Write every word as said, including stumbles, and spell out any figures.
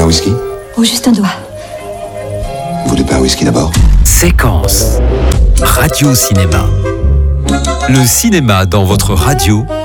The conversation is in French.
un whisky? Oh, juste un doigt. Vous voulez pas un whisky d'abord? Séquence. Radio Cinéma. Le cinéma dans votre radio